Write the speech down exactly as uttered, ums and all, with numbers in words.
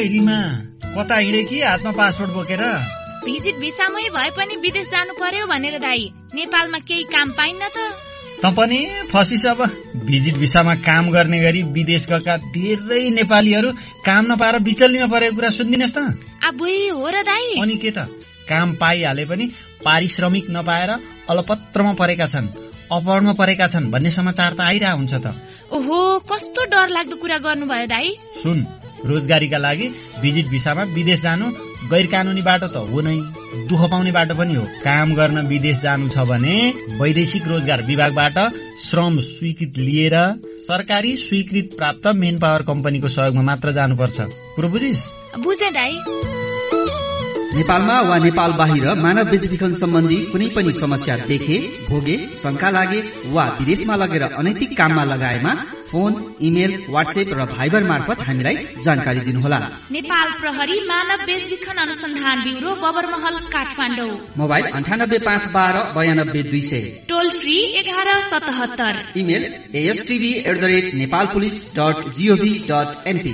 ओइ रिमा, कता हिँडे कि हातमा पासपोर्ट बोकेर? भिजिट भिसामै भए पनि विदेश जानु पर्यो भनेर दाइ। नेपालमा केही काम पाइन्न त। त पनि फसिस अब। भिजिट भिसामा काम गर्ने गरी विदेश गएका धेरै नेपालीहरू काम नपाएर बिचल्लीमा परेको कुरा सुन्दिनस् त? अबुई हो र दाइ। अनि के त, काम पाइहाले पनि पारिश्रमिक नपाएर अलपत्रमा परेका छन्, अपहरणमा परेका छन् भन्ने समाचार त आइरहेको हुन्छ त। ओहो, कस्तो डर लाग्दो कुरा गर्नुभयो दाइ। सुन, रोजगारीका लागि भिजिट भिसामा विदेश जानु गैर कानूनी बाटो त हो नै, दुःख पाउने बाटो पनि हो। काम गर्न विदेश जानु छ भने वैदेशिक रोजगार विभागबाट श्रम स्वीकृत लिएर सरकारी स्वीकृत प्राप्त मेन पावर कम्पनीको सहयोगमा मात्र जानुपर्छ। कुरो बुझिस्? बुझे दाइ। नेपालमा वा नेपाल बाहिर मानव बेचबिखन सम्बन्धी कुनै पनि समस्या देखे, भोगे, शंका लागे वा विदेशमा लगेर अनैतिक काममा लगाएमा फोन, इमेल, व्हाट्सएप र भाइबर मार्फत हामीलाई जानकारी दिनुहोला। नेपाल प्रहरी मानव बेचबिखन अनुसन्धान ब्युरो, बबरमहल, काठमाडौँ। मोबाइल अन्ठानब्बे पाँच बाह्र बयानब्बे दुई सय। टोल फ्री एघार सतहत्तर। Email एएसटीभी at the rate Nepal police dot gov dot NP.